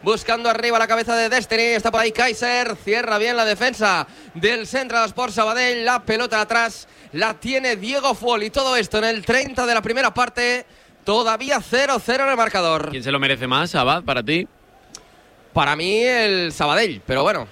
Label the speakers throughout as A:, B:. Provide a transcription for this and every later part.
A: Buscando arriba la cabeza de Destiny, está por ahí Kaiser, cierra bien la defensa del Central Sport Sabadell, la pelota atrás la tiene Diego Fuol y todo esto en el 30 de la primera parte, todavía 0-0 en el marcador.
B: ¿Quién se lo merece más, Abad, para ti?
A: Para mí el Sabadell, pero bueno,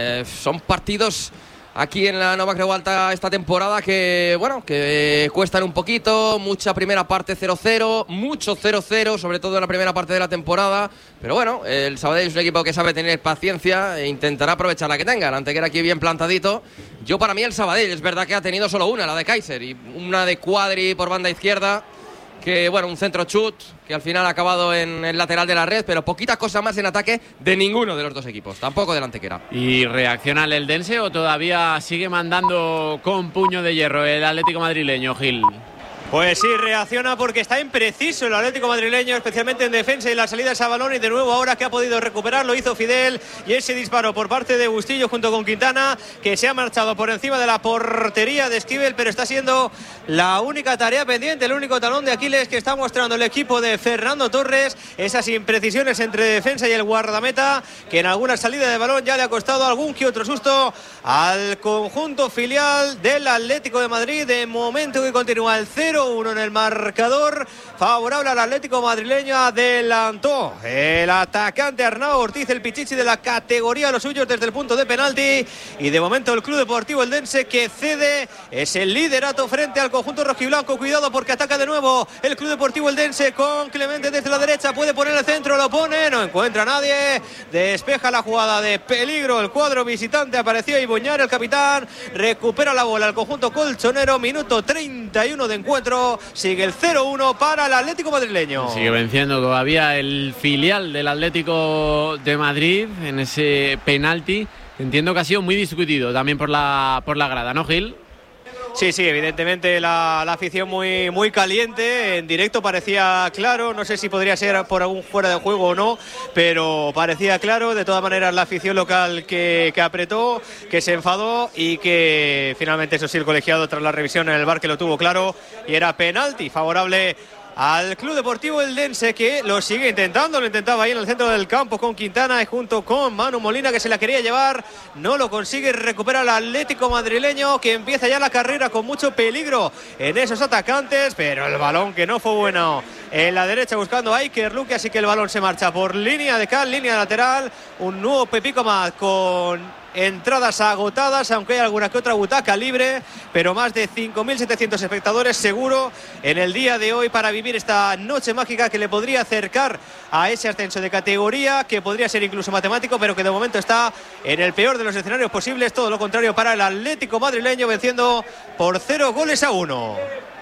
A: son partidos aquí en la Nova Creu Alta esta temporada que cuestan un poquito, mucha primera parte 0-0, mucho 0-0, sobre todo en la primera parte de la temporada, pero bueno, el Sabadell es un equipo que sabe tener paciencia e intentará aprovechar la que tenga. El Antequera aquí bien plantadito. Yo para mí el Sabadell, es verdad que ha tenido solo una, la de Kaiser, y una de Cuadri por banda izquierda, que bueno, un centro chut que al final ha acabado en el lateral de la red, pero poquitas cosas más en ataque de ninguno de los dos equipos, tampoco del Antequera.
B: ¿Y reacciona el Eldense o todavía sigue mandando con puño de hierro el Atlético madrileño, Gil?
C: Pues sí, reacciona porque está impreciso el Atlético madrileño, especialmente en defensa y la salida de ese balón, y de nuevo ahora que ha podido recuperar lo hizo Fidel, y ese disparo por parte de Bustillo junto con Quintana, que se ha marchado por encima de la portería de Esquivel, pero está siendo la única tarea pendiente, el único talón de Aquiles que está mostrando el equipo de Fernando Torres, esas imprecisiones entre defensa y el guardameta, que en alguna salida de balón ya le ha costado algún que otro susto al conjunto filial del Atlético de Madrid. De momento que continúa el 0-1 en el marcador, favorable al Atlético madrileño. Adelantó el atacante Arnau Ortiz, el pichichi de la categoría de los suyos desde el punto de penalti, y de momento el Club Deportivo Eldense, que cede, es el liderato frente al conjunto rojiblanco. Cuidado porque ataca de nuevo el Club Deportivo Eldense con Clemente desde la derecha, puede poner el centro, lo pone, no encuentra a nadie, despeja la jugada de peligro el cuadro visitante. Apareció Iboñar, el capitán, recupera la bola el conjunto colchonero. Minuto 31 de encuentro, sigue el 0-1 para el Atlético madrileño.
B: Sigue venciendo todavía el filial del Atlético de Madrid en ese penalti. Entiendo que ha sido muy discutido también por la grada, ¿no, Gil?
C: Sí, evidentemente la afición muy caliente. En directo parecía claro, no sé si podría ser por algún fuera de juego o no, pero parecía claro. De todas maneras, la afición local que apretó, que se enfadó, y que finalmente, eso sí, el colegiado tras la revisión en el VAR, que lo tuvo claro, y era penalti favorable al Club Deportivo Eldense, que lo sigue intentando. Lo intentaba ahí en el centro del campo con Quintana y junto con Manu Molina, que se la quería llevar, no lo consigue. Recupera el Atlético madrileño, que empieza ya la carrera con mucho peligro en esos atacantes, pero el balón que no fue bueno en la derecha buscando a Iker Luque, así que el balón se marcha por línea de cal, línea lateral. Un nuevo Pepico más con entradas agotadas, aunque hay alguna que otra butaca libre, pero más de 5.700 espectadores seguro en el día de hoy para vivir esta noche mágica que le podría acercar a ese ascenso de categoría, que podría ser incluso matemático, pero que de momento está en el peor de los escenarios posibles. Todo lo contrario para el Atlético madrileño, venciendo por 0-1.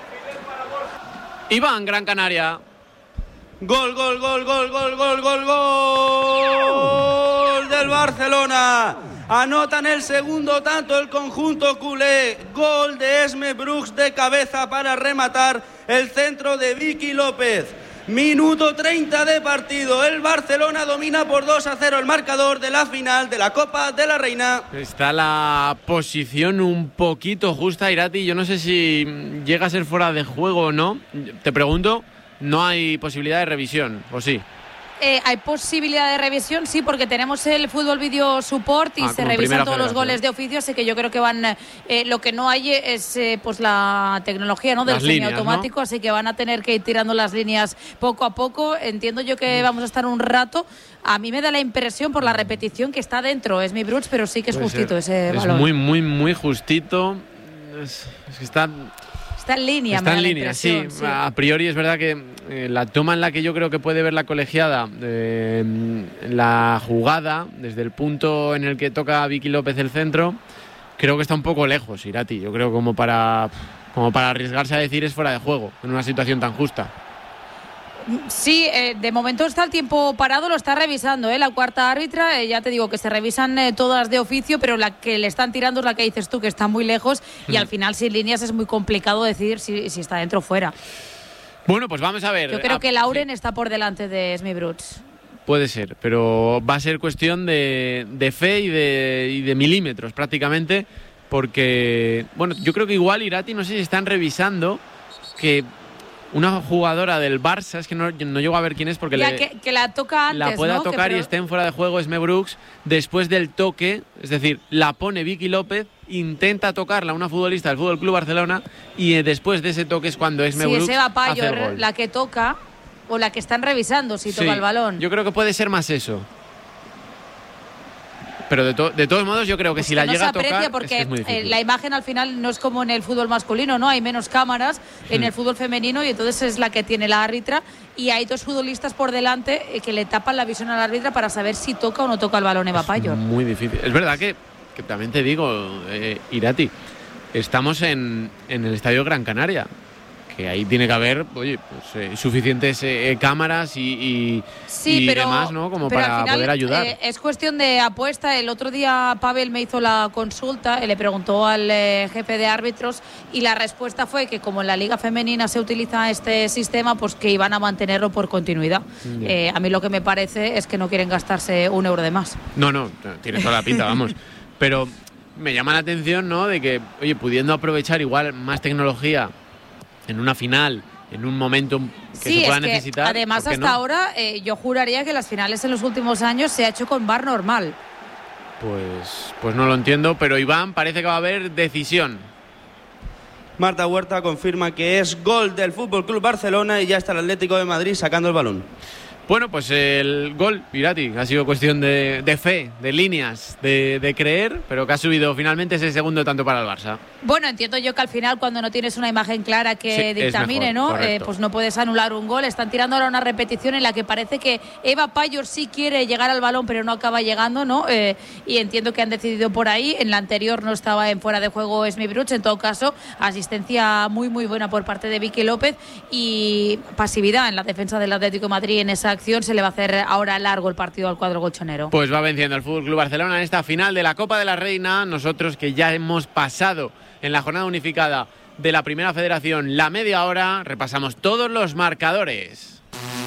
B: Iván, Gran Canaria.
D: Gol del Barcelona. Anotan el segundo tanto el conjunto culé. Gol de Esme Brooks de cabeza para rematar el centro de Vicky López. Minuto 30 de partido. El Barcelona domina por 2-0 el marcador de la final de la Copa de la Reina.
B: Está la posición un poquito justa, Irati. Yo no sé si llega a ser fuera de juego o no. Te pregunto, ¿no hay posibilidad de revisión, o sí?
E: Hay posibilidad de revisión, sí, porque tenemos el Fútbol Video Support y se revisan todos los goles de oficio, así que yo creo que van, lo que no hay es pues la tecnología, ¿no?, del semiautomático, ¿no? Así que van a tener que ir tirando las líneas poco a poco. Entiendo yo que vamos a estar un rato. A mí me da la impresión por la repetición que está dentro, es mi Bruch, pero sí que es justito ese balón.
B: Es muy justito. Es que está
E: en línea.
B: Está en línea, sí. A priori es verdad que la toma en la que yo creo que puede ver la colegiada la jugada, desde el punto en el que toca a Vicky López el centro, creo que está un poco lejos, Irati. Yo creo como para arriesgarse a decir es fuera de juego en una situación tan justa.
E: Sí, de momento está el tiempo parado, lo está revisando la cuarta árbitra. Ya te digo que se revisan todas de oficio, pero la que le están tirando es la que dices tú, que está muy lejos, y al final sin líneas es muy complicado decidir si está dentro o fuera.
B: Bueno, pues vamos a ver.
E: Yo creo que Lauren está por delante de Smith Bruts.
B: Puede ser, pero va a ser cuestión de fe y de milímetros prácticamente, porque, bueno, yo creo que igual Irati, no sé si están revisando que una jugadora del Barça, es que no llego a ver quién es porque
E: que la toca antes,
B: la pueda
E: ¿no?
B: tocar y esté en fuera de juego Esme Brooks después del toque, es decir, la pone Vicky López, intenta tocarla una futbolista del Fútbol Club Barcelona y después de ese toque es cuando Esme Brooks
E: es Eva
B: hace el
E: Payor
B: gol.
E: la que toca o la que están revisando si toca el balón.
B: Yo creo que puede ser más eso. Pero de todos modos yo creo que si la llega a tocar
E: porque
B: es muy difícil.
E: La imagen al final no es como en el fútbol masculino, ¿no? Hay menos cámaras en el fútbol femenino y entonces es la que tiene la árbitra y hay 2 futbolistas por delante que le tapan la visión a la árbitra para saber si toca o no toca el balón Eva Payor.
B: Muy difícil. Es verdad que también te digo, Irati, estamos en el Estadio Gran Canaria, que ahí tiene que haber suficientes cámaras y demás, ¿no? Como para
E: final,
B: poder ayudar.
E: Es cuestión de apuesta. El otro día Pavel me hizo la consulta, le preguntó al jefe de árbitros y la respuesta fue que como en la Liga Femenina se utiliza este sistema, pues que iban a mantenerlo por continuidad. A mí lo que me parece es que no quieren gastarse €1 de más.
B: No, tiene toda la pinta, vamos. Pero me llama la atención, ¿no? De que, pudiendo aprovechar igual más tecnología en una final, en un momento que se pueda necesitar.
E: Además, hasta ahora yo juraría que las finales en los últimos años se ha hecho con VAR normal.
B: Pues no lo entiendo, pero Iván, parece que va a haber decisión.
D: Marta Huerta confirma que es gol del Fútbol Club Barcelona y ya está el Atlético de Madrid sacando el balón.
B: Bueno, pues el gol, Irati, ha sido cuestión de fe, de líneas, de creer, pero que ha subido finalmente ese segundo tanto para el Barça.
E: Bueno, entiendo yo que al final cuando no tienes una imagen clara que dictamine,
B: mejor,
E: ¿no? Pues no puedes anular un gol. Están tirando ahora una repetición en la que parece que Eva Payor sí quiere llegar al balón, pero no acaba llegando, ¿no? Y entiendo que han decidido por ahí. En la anterior no estaba en fuera de juego Esme Brooks. En todo caso, asistencia muy, muy buena por parte de Vicky López y pasividad en la defensa del Atlético de Madrid en esa acción. Se le va a hacer ahora largo el partido al cuadro colchonero.
B: Pues va venciendo el Fútbol Club Barcelona en esta final de la Copa de la Reina. Nosotros que ya hemos pasado en la jornada unificada de la Primera Federación la media hora, repasamos todos los marcadores.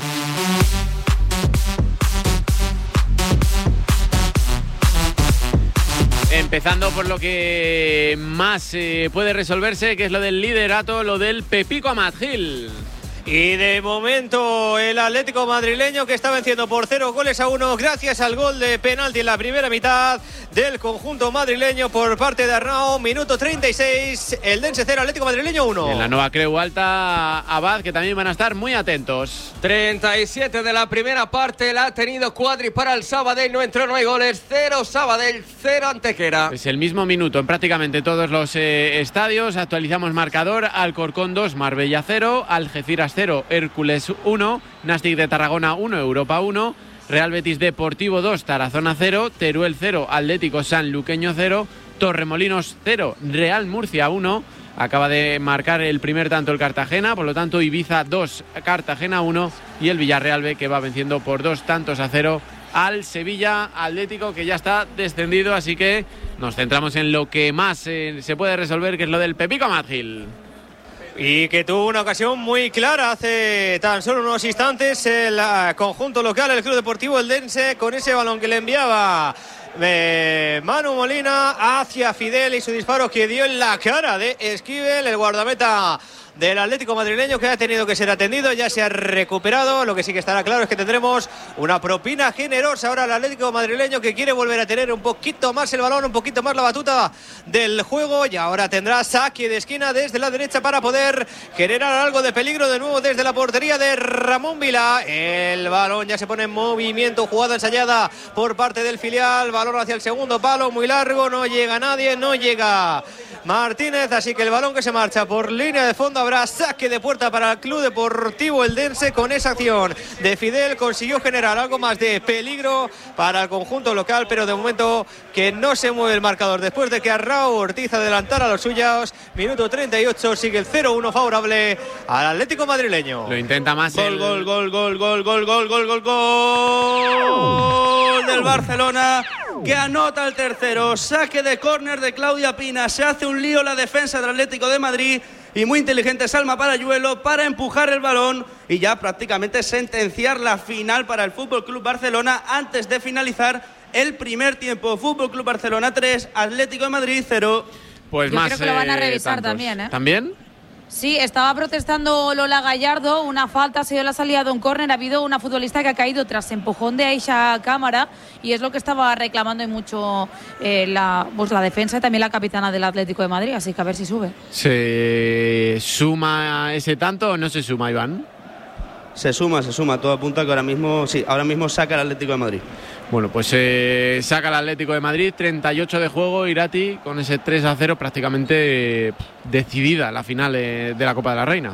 B: Empezando por lo que más puede resolverse, que es lo del liderato, lo del Pepico Amat Gil.
C: Y de momento el Atlético madrileño que está venciendo por 0-1 gracias al gol de penalti en la primera mitad del conjunto madrileño por parte de Arnau. Minuto 36, el Dense 0, Atlético madrileño 1.
B: En la Nova Creu Alta, Abad, que también van a estar muy atentos.
A: 37 de la primera parte, la ha tenido Cuadri para el Sabadell, no entró, no hay goles, 0 Sabadell, 0 Antequera.
B: Es el mismo minuto en prácticamente todos los estadios. Actualizamos marcador: Alcorcón 2, Marbella 0, Algeciras 0, Hércules 1, Nàstic de Tarragona 1, Europa 1, Real Betis Deportivo 2, Tarazona 0, Teruel 0, Atlético Sanluqueño 0, Torremolinos 0, Real Murcia 1. Acaba de marcar el primer tanto el Cartagena, por lo tanto Ibiza 2, Cartagena 1 y el Villarreal B, que va venciendo por 2-0 al Sevilla Atlético, que ya está descendido, así que nos centramos en lo que más se puede resolver, que es lo del Pepico Amat Gil.
C: Y que tuvo una ocasión muy clara hace tan solo unos instantes el conjunto local, el Club Deportivo Eldense, con ese balón que le enviaba Manu Molina hacia Fidel y su disparo que dio en la cara de Esquivel, el guardameta del Atlético madrileño, que ha tenido que ser atendido, ya se ha recuperado. Lo que sí que estará claro es que tendremos una propina generosa ahora al Atlético madrileño, que quiere volver a tener un poquito más el balón, un poquito más la batuta del juego, y ahora tendrá saque de esquina desde la derecha para poder generar algo de peligro de nuevo desde la portería de Ramón Vila. El balón ya se pone en movimiento, jugada ensayada por parte del filial, balón hacia el segundo palo, muy largo, no llega nadie, no llega Martínez, así que el balón que se marcha por línea de fondo. Habrá saque de puerta para el Club Deportivo Eldense. Con esa acción de Fidel consiguió generar algo más de peligro para el conjunto local, pero de momento que no se mueve el marcador después de que Arnau Ortiz adelantara a los suyos. Minuto 38, sigue el 0-1 favorable al Atlético madrileño.
B: Lo intenta más
D: gol del Barcelona, que anota el tercero. Saque de córner de Claudia Pina. Se hace un lío la defensa del Atlético de Madrid y muy inteligente Salma Parayuelo para empujar el balón y ya prácticamente sentenciar la final para el Fútbol Club Barcelona antes de finalizar el primer tiempo. Fútbol Club Barcelona 3, Atlético de Madrid 0.
B: Pues
E: yo
B: más,
E: creo que lo van a revisar
B: tantos.
E: también, ¿eh?
B: ¿También?
E: Sí, estaba protestando Lola Gallardo, una falta, ha sido la salida de un córner, ha habido una futbolista que ha caído tras empujón de Aisha Cámara y es lo que estaba reclamando y mucho la defensa y también la capitana del Atlético de Madrid, así que a ver si sube.
B: ¿Se suma ese tanto o no se suma, Iván?
D: Se suma, todo apunta que ahora mismo saca el Atlético de Madrid.
B: Bueno, pues saca el Atlético de Madrid, 38 de juego, Irati, con ese 3-0 prácticamente decidida la final de la Copa de la Reina.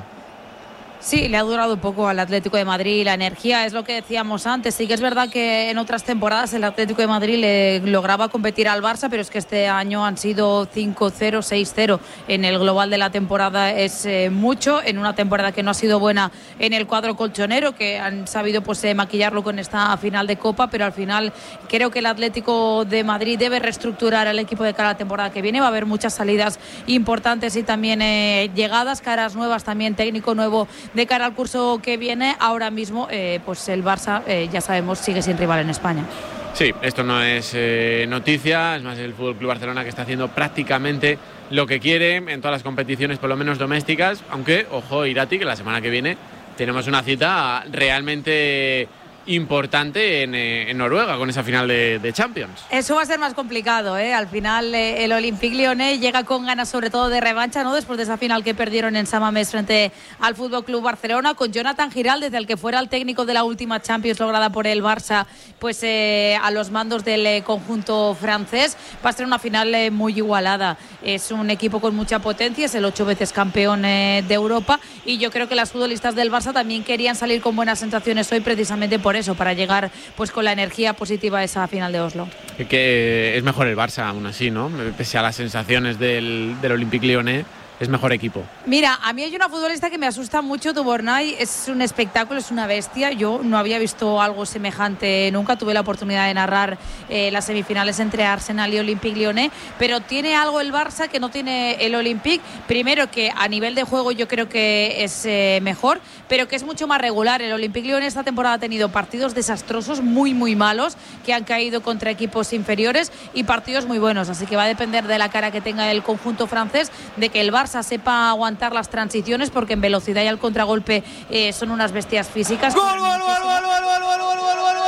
E: Sí, le ha durado un poco al Atlético de Madrid la energía, es lo que decíamos antes. Sí que es verdad que en otras temporadas el Atlético de Madrid le lograba competir al Barça, pero es que este año han sido 5-0, 6-0 en el global de la temporada. Es mucho, en una temporada que no ha sido buena en el cuadro colchonero, que han sabido maquillarlo con esta final de Copa, pero al final creo que el Atlético de Madrid debe reestructurar el equipo de cara a la temporada que viene. Va a haber muchas salidas importantes y también llegadas, caras nuevas, también técnico nuevo de cara al curso que viene. Ahora mismo pues el Barça, ya sabemos, sigue sin rival en España.
B: Sí, esto no es noticia, es más el FC Barcelona que está haciendo prácticamente lo que quiere en todas las competiciones, por lo menos domésticas, aunque, ojo, Irati, que la semana que viene tenemos una cita realmente importante en Noruega con esa final de Champions.
E: Eso va a ser más complicado, ¿eh? Al final el Olympique Lyonnais llega con ganas sobre todo de revancha, ¿no? Después de esa final que perdieron en San Mamés frente al FC Barcelona, con Jonathan Giraldez, el que fuera el técnico de la última Champions lograda por el Barça, pues a los mandos del conjunto francés. Va a ser una final muy igualada. Es un equipo con mucha potencia, es el 8 veces campeón de Europa, y yo creo que las futbolistas del Barça también querían salir con buenas sensaciones hoy precisamente por eso, para llegar pues con la energía positiva a esa final de Oslo.
B: Que es mejor el Barça aún así, ¿no? Pese a las sensaciones del Olympique Lyonnais, es mejor equipo.
E: Mira, a mí hay una futbolista que me asusta mucho, Dubornay, es un espectáculo, es una bestia. Yo no había visto algo semejante nunca, tuve la oportunidad de narrar las semifinales entre Arsenal y Olympique Lyonnais, pero tiene algo el Barça que no tiene el Olympique. Primero, que a nivel de juego yo creo que es mejor, pero que es mucho más regular. El Olympique Lyonnais esta temporada ha tenido partidos desastrosos, muy muy malos, que han caído contra equipos inferiores, y partidos muy buenos, así que va a depender de la cara que tenga el conjunto francés, de que el Barça sepa aguantar las transiciones, porque en velocidad y al contragolpe son unas bestias físicas.
C: ¡Gol, gol, gol, gol, gol, gol, gol, gol, gol, gol, gol,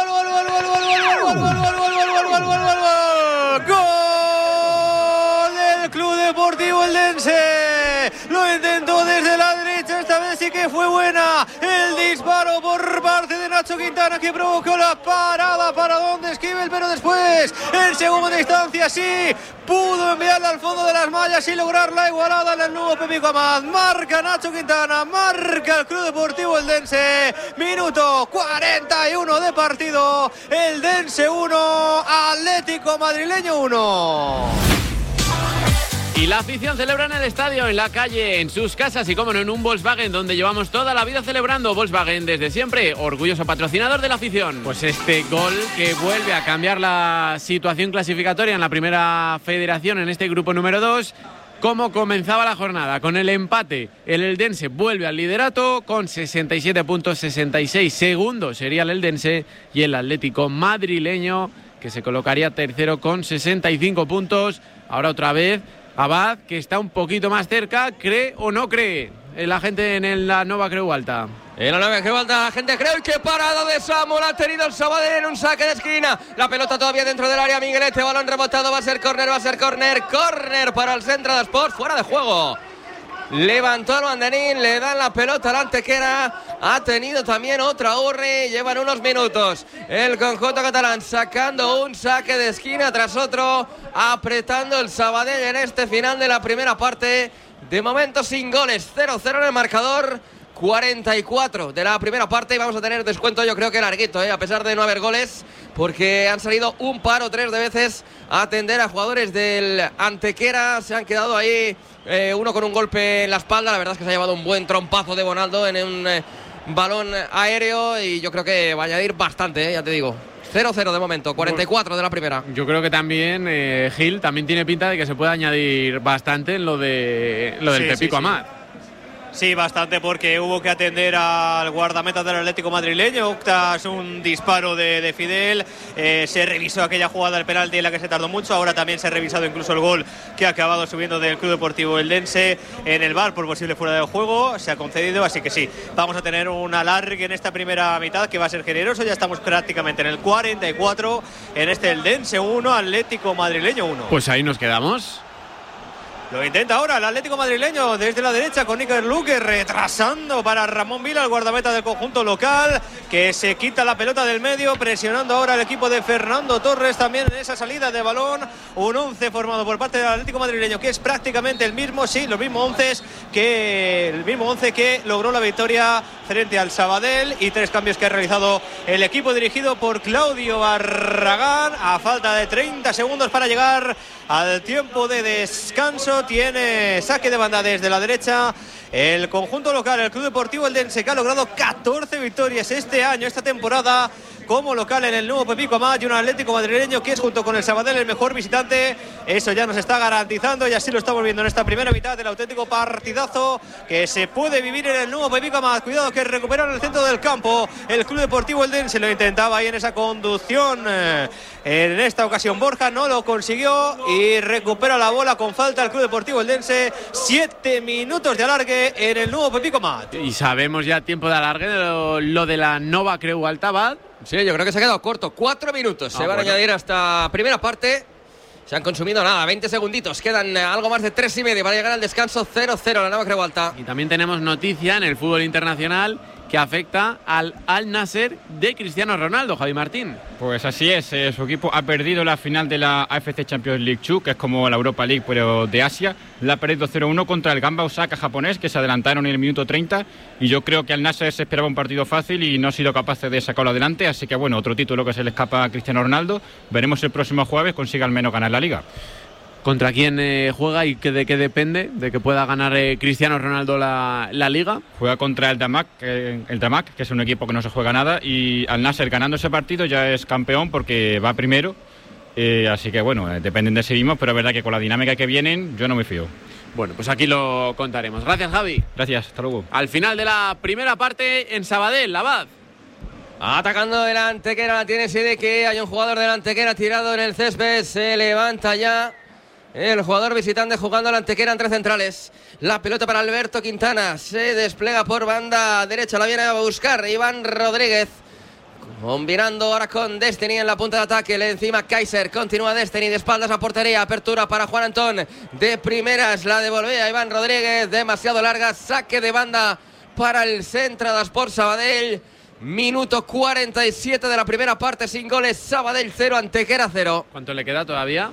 C: gol del Club Deportivo Eldense! Lo intentó desde la derecha, esta vez sí que fue buena el disparo por parte de Nacho Quintana, que provocó la parada para donde Esquivel, pero después en segunda instancia sí pudo enviarla al fondo de las mallas y lograr la igualada en el nuevo Pepico Amad. Marca Nacho Quintana, marca el Club Deportivo Eldense. Minuto 41 de partido. Eldense 1, Atlético Madrileño 1.
B: Y la afición celebra en el estadio, en la calle, en sus casas y, como no, en un Volkswagen, donde llevamos toda la vida celebrando. Volkswagen, desde siempre, orgulloso patrocinador de la afición. Pues este gol que vuelve a cambiar la situación clasificatoria en la primera federación, en este grupo número 2. Como comenzaba la jornada, con el empate, el Eldense vuelve al liderato con 67 puntos, 66 segundos sería el Eldense, y el Atlético madrileño, que se colocaría tercero con 65 puntos. Ahora otra vez Abad, que está un poquito más cerca, ¿cree o no cree la gente en la Nova Creu Alta?
A: En la Nova Creu Alta la gente cree. ¡Qué parada de Samuel ha tenido el Sabadell en un saque de esquina! La pelota todavía dentro del área, Miguelete, balón rebotado, va a ser córner, córner para el Centro de Sports, fuera de juego. Levantó el banderín, le dan la pelota al Antequera, ha tenido también otra urri, llevan unos minutos el conjunto catalán sacando un saque de esquina tras otro, apretando el Sabadell en este final de la primera parte. De momento sin goles, 0-0 en el marcador, 44 de la primera parte, y vamos a tener descuento yo creo que larguito, a pesar de no haber goles, porque han salido un par o tres de veces a atender a jugadores del Antequera. Se han quedado ahí, uno con un golpe en la espalda, la verdad es que se ha llevado un buen trompazo de Bonaldo en un balón aéreo, y yo creo que va a añadir bastante, ya te digo. 0-0 de momento, 44 de la primera.
B: Yo creo que también Gil también tiene pinta de que se puede añadir bastante en lo del Pepico Amad.
C: Sí, bastante, porque hubo que atender al guardameta del Atlético madrileño tras un disparo de Fidel. Se revisó aquella jugada del penalti en la que se tardó mucho. Ahora también se ha revisado incluso el gol que ha acabado subiendo del Club Deportivo Eldense en el VAR por posible fuera de juego. Se ha concedido, así que sí, vamos a tener un alargue en esta primera mitad que va a ser generoso. Ya estamos prácticamente en el 44 en este Eldense 1, Atlético madrileño 1.
B: Pues ahí nos quedamos.
C: Lo intenta ahora el Atlético madrileño desde la derecha con Iker Luque, retrasando para Ramón Vila, el guardameta del conjunto local, que se quita la pelota del medio, presionando ahora el equipo de Fernando Torres también en esa salida de balón. Un 11 formado por parte del Atlético madrileño, que es prácticamente el mismo, sí, los mismos 11 que logró la victoria frente al Sabadell, y 3 cambios que ha realizado el equipo dirigido por Claudio Barragán a falta de 30 segundos para llegar al tiempo de descanso. Tiene saque de banda desde la derecha el conjunto local, el Club Deportivo Eldense, que ha logrado 14 victorias este año, esta temporada, como local en el nuevo Pepico Amat, y un Atlético madrileño que es, junto con el Sabadell, el mejor visitante. Eso ya nos está garantizando, y así lo estamos viendo en esta primera mitad del auténtico partidazo que se puede vivir en el nuevo Pepico Amat. Cuidado, que recuperaron el centro del campo el Club Deportivo Eldense, lo intentaba ahí en esa conducción. En esta ocasión Borja no lo consiguió y recupera la bola con falta el Club Deportivo Eldense. 7 minutos de alargue en el nuevo Pepico Amat.
B: Y sabemos ya tiempo de alargue de lo de la Nova Creu Altabad.
A: Sí, yo creo que se ha quedado corto. 4 minutos se van a añadir a esta primera parte. Se han consumido 20 segunditos. Quedan algo más de 3,5 para llegar al descanso. 0-0 la Nova Creu Alta.
B: Y también tenemos noticia en el fútbol internacional que afecta al Al-Nassr de Cristiano Ronaldo, Javi Martín.
F: Pues así es, su equipo ha perdido la final de la AFC Champions League 2, que es como la Europa League pero de Asia. La ha perdido 0-1 contra el Gamba Osaka japonés, que se adelantaron en el minuto 30, y yo creo que Al-Nassr se esperaba un partido fácil y no ha sido capaz de sacarlo adelante, así que bueno, otro título que se le escapa a Cristiano Ronaldo. Veremos el próximo jueves consigue al menos ganar la Liga.
B: ¿Contra quién juega y de qué depende de que pueda ganar Cristiano Ronaldo la Liga?
F: Juega contra el Damak, que es un equipo que no se juega nada, y Al-Nassr ganando ese partido ya es campeón porque va primero, así que bueno, dependen de sí mismos, pero es verdad que con la dinámica que vienen yo no me fío.
B: Bueno, pues aquí lo contaremos. Gracias, Javi.
F: Gracias, hasta luego.
B: Al final de la primera parte en Sabadell, Abad.
A: Atacando el Antequera, la tiene Siddiqui, hay un jugador del Antequera tirado en el césped, se levanta ya el jugador visitante jugando al Antequera entre centrales. La pelota para Alberto Quintana, se despliega por banda derecha, la viene a buscar Iván Rodríguez, combinando ahora con Destiny en la punta de ataque. Le encima Kaiser, continúa Destiny de espaldas a portería, apertura para Juan Antón, de primeras la devolvía a Iván Rodríguez, demasiado larga, saque de banda para el Centre d'Esports Sabadell. Minuto 47 de la primera parte, sin goles. Sabadell 0, Antequera 0.
B: ¿Cuánto le queda todavía?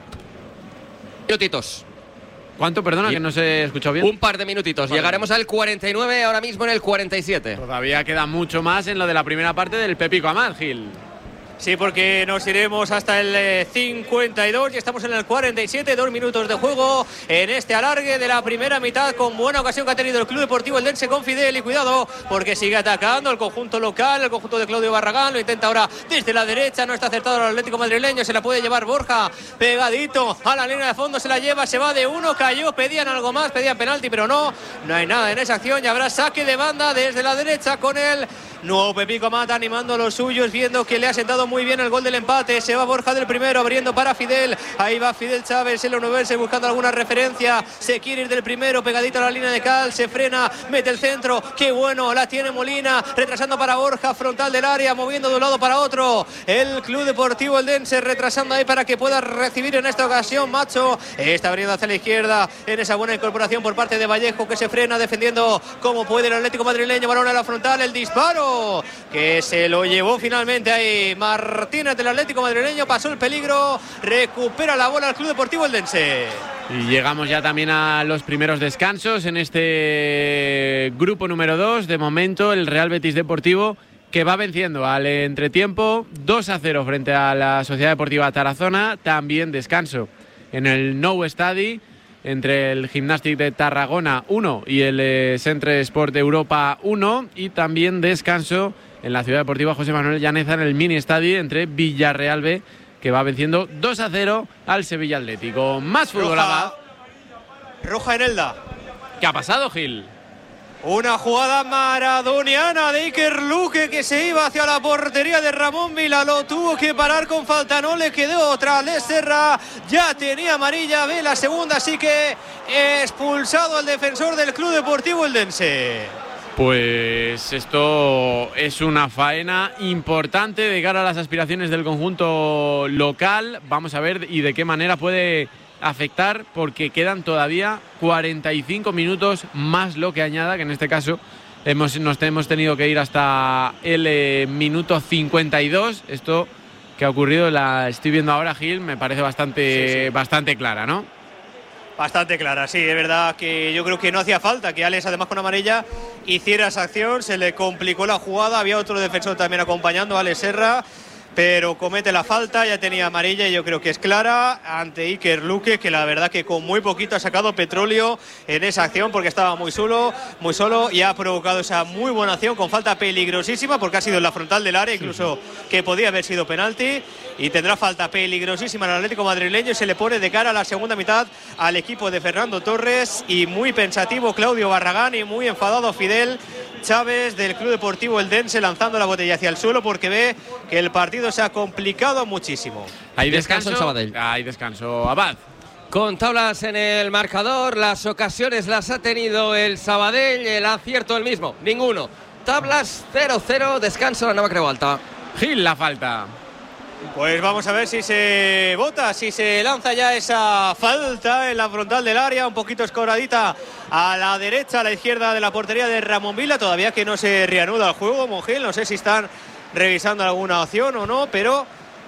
A: Minutitos.
B: ¿Cuánto? Perdona, que no se escuchó bien.
A: Un par de minutitos. Vale. Llegaremos al 49, ahora mismo en el 47.
B: Todavía queda mucho más en lo de la primera parte del Pepico Amat, Gil.
C: Sí, porque nos iremos hasta el 52 y estamos en el 47, 2 minutos de juego en este alargue de la primera mitad, con buena ocasión que ha tenido el Club Deportivo Eldense con Fidel, y cuidado porque sigue atacando el conjunto local, el conjunto de Claudio Barragán, lo intenta ahora desde la derecha, no está acertado el Atlético madrileño, se la puede llevar Borja, pegadito a la línea de fondo, se la lleva, se va de uno, cayó, pedían algo más, pedían penalti, pero no hay nada en esa acción, y habrá saque de banda desde la derecha con el nuevo Pepico Amat animando a los suyos, viendo que le ha sentado muy bien el gol del empate. Se va Borja del primero, abriendo para Fidel, ahí va Fidel Chávez, el Onubense buscando alguna referencia, se quiere ir del primero, pegadito a la línea de cal, se frena, mete el centro, qué bueno, la tiene Molina, retrasando para Borja, frontal del área, moviendo de un lado para otro, el Club Deportivo Eldense retrasando ahí para que pueda recibir en esta ocasión Macho, está abriendo hacia la izquierda en esa buena incorporación por parte de Vallejo, que se frena defendiendo como puede el Atlético madrileño, balón a la frontal, el disparo que se lo llevó finalmente ahí Martínez del Atlético madrileño, pasó el peligro, recupera la bola al Club Deportivo Eldense.
B: Y llegamos ya también a los primeros descansos en este grupo número 2. De momento el Real Betis Deportivo, que va venciendo al entretiempo 2-0 frente a la Sociedad Deportiva Tarazona. También descanso en el Nou Estadi entre el Gimnàstic de Tarragona 1 y el Centre Sport de Europa 1, y también descanso en la Ciudad Deportiva José Manuel Llaneza en el Mini Estadi entre Villarreal B, que va venciendo 2-0 al Sevilla Atlético. Más fútbol.
C: Roja en Elda.
B: ¿Qué ha pasado, Gil?
C: Una jugada maradoniana de Iker Luque que se iba hacia la portería de Ramón Vila, lo tuvo que parar con falta, no le quedó otra. Alex Serra ya tenía amarilla, ve la segunda, así que expulsado al defensor del Club Deportivo Eldense.
B: Pues esto es una faena importante de cara a las aspiraciones del conjunto local. Vamos a ver y de qué manera puede afectar, porque quedan todavía 45 minutos más lo que añada, que en este caso nos hemos tenido que ir hasta el minuto 52. Esto que ha ocurrido la estoy viendo ahora, Gil, me parece bastante clara, ¿no?
C: Bastante clara, sí, es verdad que yo creo que no hacía falta que Alex, además con amarilla, hiciera esa acción, se le complicó la jugada, había otro defensor también acompañando a Alex Serra, pero comete la falta, ya tenía amarilla y yo creo que es clara ante Iker Luque, que la verdad que con muy poquito ha sacado petróleo en esa acción porque estaba muy solo y ha provocado esa muy buena acción con falta peligrosísima porque ha sido en la frontal del área, incluso que podía haber sido penalti, y tendrá falta peligrosísima en el Atlético madrileño y se le pone de cara a la segunda mitad al equipo de Fernando Torres, y muy pensativo Claudio Barragán y muy enfadado Fidel Chávez del Club Deportivo Eldense, lanzando la botella hacia el suelo porque ve que el partido se ha complicado muchísimo.
B: Hay descanso en Sabadell. Hay descanso, Abad.
A: Con tablas en el marcador, las ocasiones las ha tenido el Sabadell, el acierto el mismo, ninguno. Tablas 0-0, descanso la Nova Creu Alta.
B: Gil, la falta.
C: Pues vamos a ver si se vota, si se lanza ya esa falta en la frontal del área, un poquito escoradita a la derecha, a la izquierda de la portería de Ramón Vila, todavía que no se reanuda el juego, Mongil, no sé si están revisando alguna opción o no, pero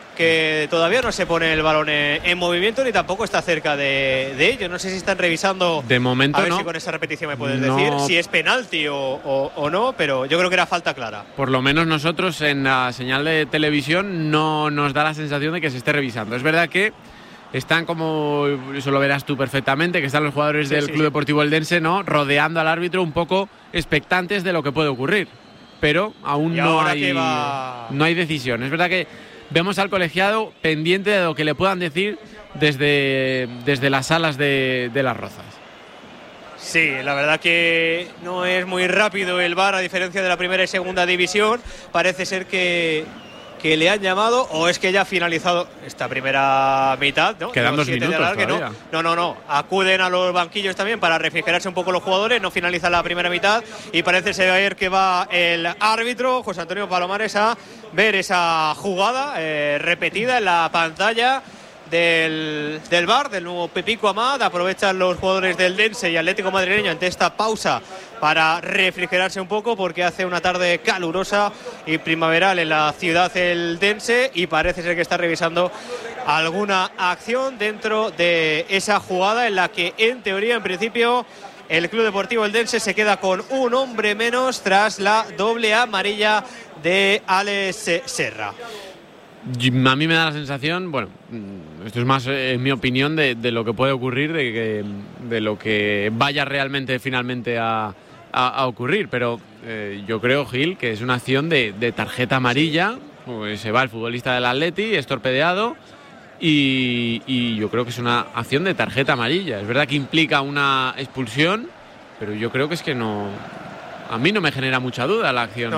C: que todavía no se pone el balón en movimiento ni tampoco está cerca de ello. No sé si están revisando.
B: De momento
C: a ver
B: no.
C: Si con esa repetición me puedes decir si es penalti o no, pero yo creo que era falta clara.
B: Por lo menos nosotros en la señal de televisión no nos da la sensación de que se esté revisando. Es verdad que están, como eso lo verás tú perfectamente, que están los jugadores del Club Deportivo Eldense, ¿no?, rodeando al árbitro un poco expectantes de lo que puede ocurrir. Pero aún no hay decisión. Es verdad que vemos al colegiado pendiente de lo que le puedan decir desde las salas de Las Rozas.
C: Sí, la verdad que no es muy rápido el VAR, a diferencia de la primera y segunda división. Parece ser que le han llamado, o es que ya ha finalizado esta primera mitad, ¿no?
B: Quedan 2 minutos todavía.
C: No. Acuden a los banquillos también para refrigerarse un poco los jugadores. No finaliza la primera mitad y parece ser que va el árbitro, José Antonio Palomares, a ver esa jugada repetida en la pantalla del VAR, del nuevo Pepico Amat. Aprovechan los jugadores del Eldense y Atlético madrileño ante esta pausa para refrigerarse un poco porque hace una tarde calurosa y primaveral en la ciudad eldense y parece ser que está revisando alguna acción dentro de esa jugada en la que en teoría, en principio, el Club Deportivo Eldense se queda con un hombre menos tras la doble amarilla de Alex Serra.
B: A mí me da la sensación, bueno, esto es más en mi opinión de lo que puede ocurrir, de lo que vaya realmente finalmente a ocurrir, pero yo creo, Gil, que es una acción de tarjeta amarilla, pues se va el futbolista del Atleti, es torpedeado y yo creo que es una acción de tarjeta amarilla. Es verdad que implica una expulsión, pero yo creo que es que no, a mí no me genera mucha duda la acción.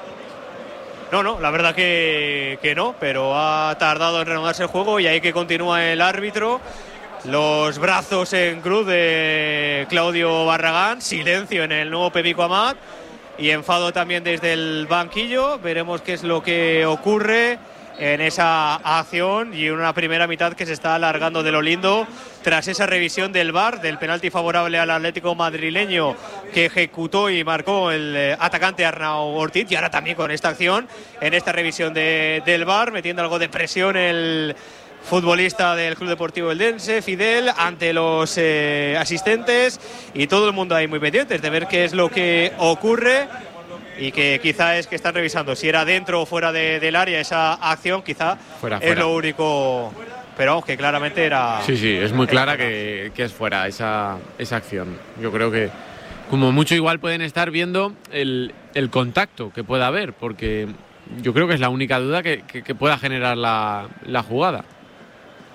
C: No, la verdad que no, pero ha tardado en reanudarse el juego y ahí que continúa el árbitro. Los brazos en cruz de Claudio Barragán, silencio en el nuevo Pepico Amat y enfado también desde el banquillo. Veremos qué es lo que ocurre en esa acción y en una primera mitad que se está alargando de lo lindo tras esa revisión del VAR, del penalti favorable al Atlético madrileño que ejecutó y marcó el atacante Arnau Ortiz, y ahora también con esta acción en esta revisión del VAR, metiendo algo de presión el futbolista del Club Deportivo Eldense, Fidel, ante los asistentes, y todo el mundo ahí muy pendientes de ver qué es lo que ocurre. Y que quizá es que están revisando si era dentro o fuera del área esa acción, quizá fuera. Es lo único, pero vamos, que claramente era.
B: Sí, es muy clara que es fuera esa acción. Yo creo que como mucho igual pueden estar viendo el contacto que pueda haber, porque yo creo que es la única duda que pueda generar la jugada.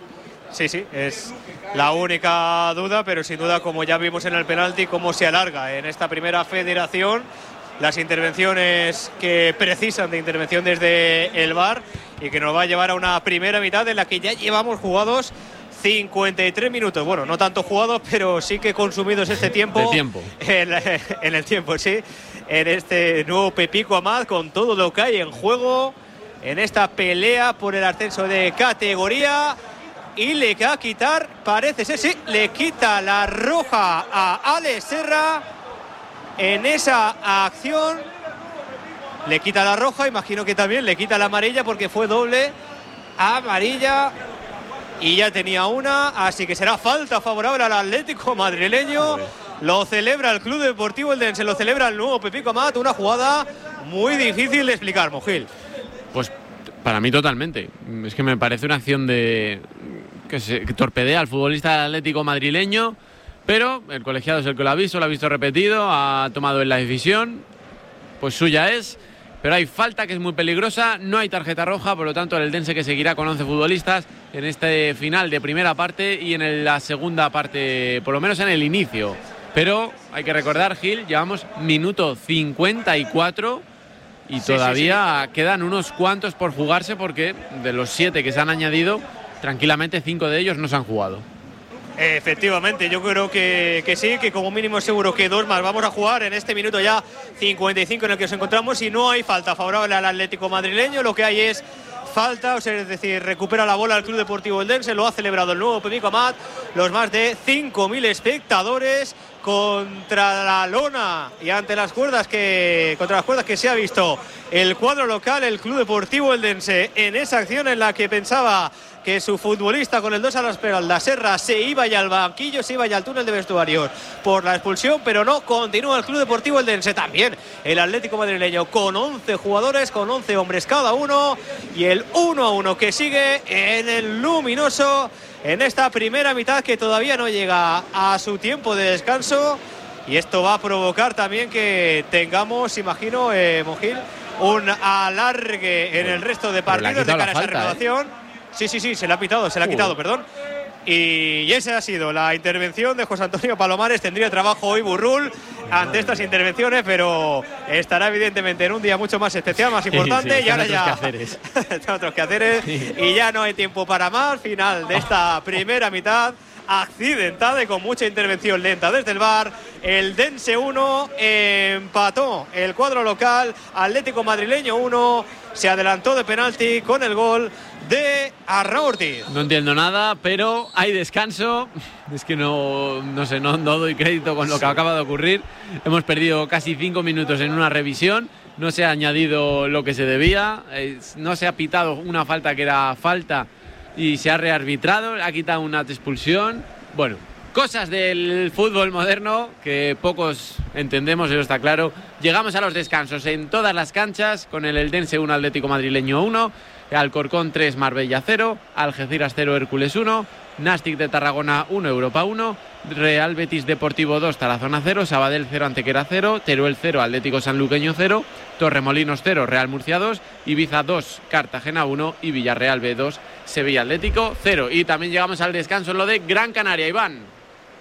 C: Sí, es la única duda, pero sin duda, como ya vimos en el penalti, cómo se alarga en esta primera federación las intervenciones que precisan de intervención desde el VAR y que nos va a llevar a una primera mitad en la que ya llevamos jugados 53 minutos. Bueno, no tanto jugados, pero sí que consumidos este tiempo. En el tiempo, sí. En este nuevo Pepico Amat, con todo lo que hay en juego en esta pelea por el ascenso de categoría. Y le va a quitar, parece ser, sí, le quita la roja a Alex Serra en esa acción. Le quita la roja, imagino que también le quita la amarilla porque fue doble amarilla y ya tenía una, así que será falta favorable al Atlético madrileño. Lo celebra el Club Deportivo Eldense, lo celebra el nuevo Pepico Amat, una jugada muy difícil de explicar, Mojil.
B: Pues para mí totalmente, es que me parece una acción que torpedea al futbolista del Atlético madrileño, pero el colegiado es el que lo ha visto repetido, ha tomado la decisión, pues suya es, pero hay falta que es muy peligrosa, no hay tarjeta roja, por lo tanto el Eldense que seguirá con 11 futbolistas en este final de primera parte y en la segunda parte, por lo menos en el inicio. Pero hay que recordar, Gil, llevamos minuto 54 y todavía quedan unos cuantos por jugarse porque de los 7 que se han añadido, tranquilamente 5 de ellos no se han jugado.
C: Efectivamente, yo creo que sí, que como mínimo seguro que 2 más vamos a jugar en este minuto ya 55 en el que nos encontramos y no hay falta favorable al Atlético madrileño, lo que hay es falta, o sea, es decir, recupera la bola el Club Deportivo Eldense, lo ha celebrado el nuevo Pepico Amat, los más de 5.000 espectadores contra la lona y ante las cuerdas contra las cuerdas que se ha visto el cuadro local, el Club Deportivo Eldense, en esa acción en la que pensaba que su futbolista con el 2 a la espalda, Serra, se iba ya al banquillo, se iba ya al túnel de vestuarios por la expulsión, pero no, continúa el Club Deportivo Eldense también. El Atlético madrileño con 11 jugadores, con 11 hombres cada uno y el 1-1 que sigue en el luminoso en esta primera mitad que todavía no llega a su tiempo de descanso y esto va a provocar también que tengamos, imagino, Mojil, un alargue en el resto de partidos de cara a esa renovación. Sí, se le ha quitado, perdón. Y esa ha sido la intervención de José Antonio Palomares. Tendría trabajo hoy Burrul ante estas intervenciones, pero estará evidentemente en un día mucho más especial, más importante. Y ahora ya otros quehaceres y ya no hay tiempo para más. Final de esta primera mitad accidentada y con mucha intervención lenta desde el VAR. El Dense 1 empató el cuadro local, Atlético madrileño 1, se adelantó de penalti con el gol de Arnau Ortiz.
B: No entiendo nada, pero hay descanso. Es que no doy crédito con lo que acaba de ocurrir. Hemos perdido casi 5 minutos en una revisión. No se ha añadido lo que se debía. No se ha pitado una falta que era falta y se ha rearbitrado. Ha quitado una expulsión. Bueno, cosas del fútbol moderno que pocos entendemos, eso está claro. Llegamos a los descansos en todas las canchas con el Eldense 1, Atlético madrileño 1. Alcorcón 3, Marbella 0, Algeciras 0, Hércules 1, Nàstic de Tarragona 1, Europa 1, Real Betis Deportivo 2, Tarazona 0, Sabadell 0, Antequera 0, Teruel 0, Atlético Sanluqueño 0, Torremolinos 0, Real Murcia 2, Ibiza 2, Cartagena 1 y Villarreal B 2, Sevilla Atlético 0. Y también llegamos al descanso en lo de Gran Canaria, Iván.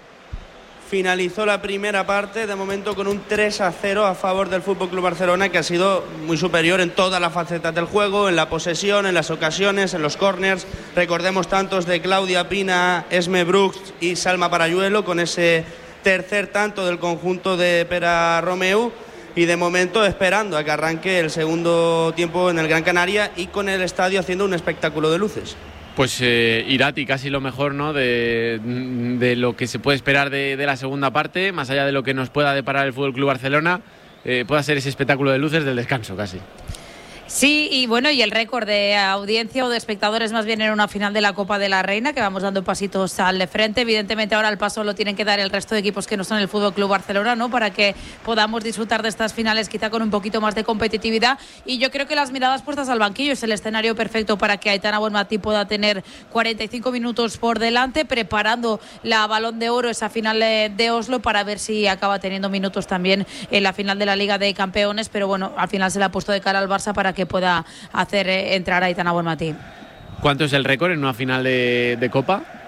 D: Finalizó la primera parte de momento con un 3-0 a favor del FC Barcelona, que ha sido muy superior en todas las facetas del juego, en la posesión, en las ocasiones, en los córners. Recordemos tantos de Claudia Pina, Esme Brooks y Salma Parayuelo con ese tercer tanto del conjunto de Pere Romeu. Y de momento esperando a que arranque el segundo tiempo en el Gran Canaria y con el estadio haciendo un espectáculo de luces.
B: Pues Irati, casi lo mejor, ¿no? De lo que se puede esperar de la segunda parte, más allá de lo que nos pueda deparar el FC Barcelona, pueda ser ese espectáculo de luces del descanso casi.
E: Sí, y bueno, y el récord de audiencia o de espectadores más bien en una final de la Copa de la Reina, que vamos dando pasitos al de frente. Evidentemente ahora el paso lo tienen que dar el resto de equipos que no son el FC Barcelona, ¿no? Para que podamos disfrutar de estas finales quizá con un poquito más de competitividad. Y yo creo que las miradas puestas al banquillo es el escenario perfecto para que Aitana Bonmatí pueda tener 45 minutos por delante, preparando la Balón de Oro, esa final de Oslo, para ver si acaba teniendo minutos también en la final de la Liga de Campeones. Pero bueno, al final se le ha puesto de cara al Barça para que pueda hacer entrar a Aitana Bonmatí.
B: ¿Cuánto es el récord en una final de Copa?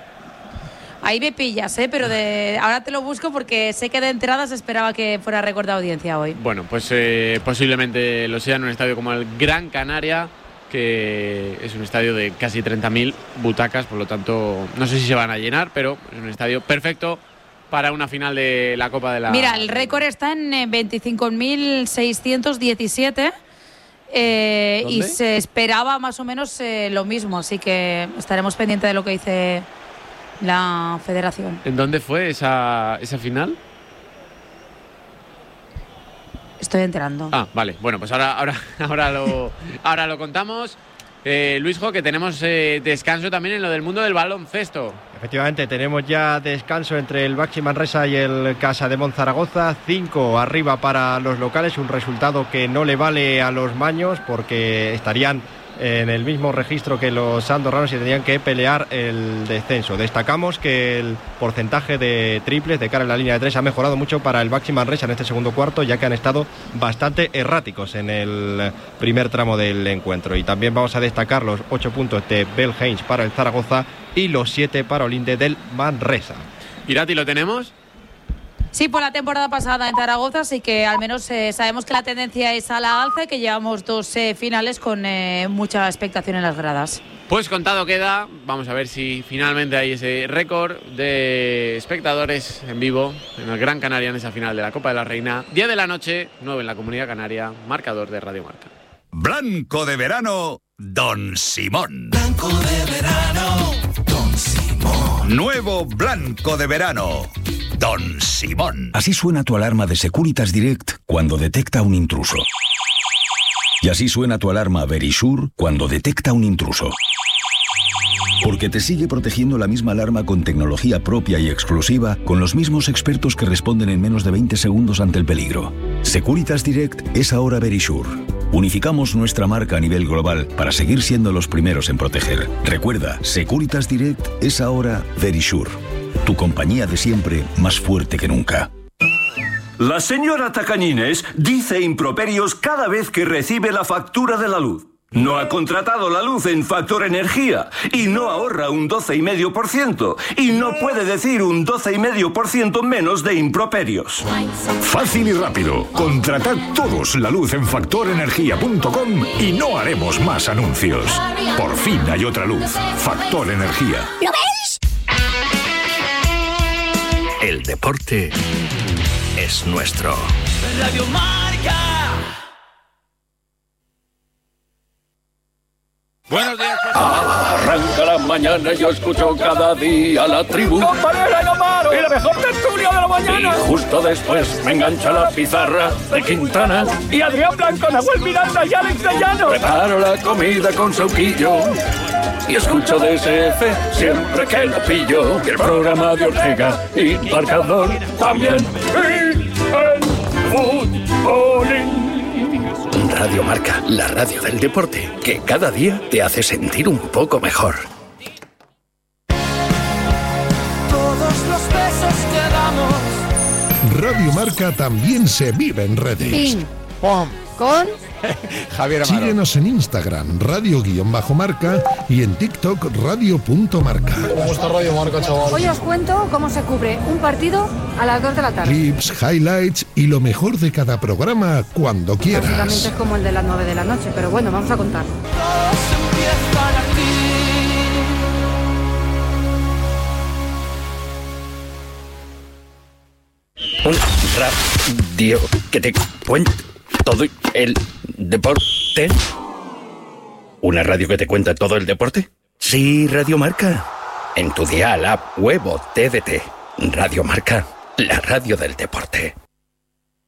E: ahí me pillas, pero ahora te lo busco porque sé que de entrada se esperaba que fuera récord de audiencia hoy.
B: Bueno, pues posiblemente lo sea en un estadio como el Gran Canaria, que es un estadio de casi 30.000 butacas, por lo tanto no sé si se van a llenar, pero es un estadio perfecto para una final de la Copa de la...
E: Mira, el récord está en 25.617 y se esperaba más o menos lo mismo, así que estaremos pendientes de lo que dice la federación.
B: ¿En dónde fue esa final?
E: Estoy enterando.
B: Ah, vale. Bueno, pues ahora lo contamos. Luisjo, que tenemos descanso también en lo del mundo del baloncesto.
G: Efectivamente, tenemos ya descanso entre el Baxi Manresa y el Casademont Zaragoza. 5 arriba para los locales, un resultado que no le vale a los maños porque estarían en el mismo registro que los andorranos y tendrían que pelear el descenso. Destacamos que el porcentaje de triples de cara a la línea de 3 ha mejorado mucho para el Baxi Manresa en este segundo cuarto, ya que han estado bastante erráticos en el primer tramo del encuentro. Y también vamos a destacar los 8 puntos de Bell Haynes para el Zaragoza y los 7 para Olinde del Manresa.
B: Irati, ¿lo tenemos?
E: Sí, por la temporada pasada en Zaragoza, así que al menos sabemos que la tendencia es a la alza y que llevamos 2 finales con mucha expectación en las gradas.
B: Pues contado queda, vamos a ver si finalmente hay ese récord de espectadores en vivo en el Gran Canaria en esa final de la Copa de la Reina. 10 de la noche, 9 en la Comunidad Canaria, marcador de Radio Marca.
H: Blanco de verano, Don Simón.
I: Blanco de verano, Don Simón.
H: Nuevo Blanco de verano, Don Simón.
J: Así suena tu alarma de Securitas Direct cuando detecta un intruso. Y así suena tu alarma Verisure cuando detecta un intruso. Porque te sigue protegiendo la misma alarma con tecnología propia y exclusiva, con los mismos expertos que responden en menos de 20 segundos ante el peligro. Securitas Direct es ahora Verisure. Unificamos nuestra marca a nivel global para seguir siendo los primeros en proteger. Recuerda, Securitas Direct es ahora Verisure. Tu compañía de siempre, más fuerte que nunca.
K: La señora Tacañines dice improperios cada vez que recibe la factura de la luz. No ha contratado la luz en Factor Energía y no ahorra un 12,5% y no puede decir un 12,5% menos de improperios.
H: Fácil y rápido. Contratad todos la luz en factorenergia.com y no haremos más anuncios. Por fin hay otra luz. Factor Energía.
I: ¿Lo ves?
H: El deporte es nuestro.
I: Radio Marca.
L: Buenos días. Arranca la mañana y yo escucho cada día la tribu.
M: ¡Compañera, no paro! ¡Y la mejor tertulia de la mañana!
L: Y justo después me engancha la pizarra de Quintana.
M: Y Adrián Blanco, Nahuel Miranda y Alex de Llano.
L: Preparo la comida con Sauquillo y escucho DSF siempre que lo pillo. Y el programa de Ortega y Marcador también. Y el fútbolín.
H: Radio Marca, la radio del deporte, que cada día te hace sentir un poco mejor.
I: Todos los besos que damos.
N: Radio Marca también se vive en redes.
O: Ping, pom, con
N: Javier Amaro. Síguenos en Instagram, radio_marca y en TikTok, radio.marca.
P: ¿Cómo está Radio Marca, chaval?
O: Hoy os cuento cómo se cubre un partido a las 2 de la tarde.
N: Clips, highlights y lo mejor de cada programa cuando quieras.
O: Básicamente es como el de las 9 de la noche, pero bueno, vamos a contar.
H: Un radio que te cuenta todo el deporte. ¿Una radio que te cuenta todo el deporte? Sí, Radio Marca. En tu dial, app, web o TDT. Radio Marca, la radio del deporte.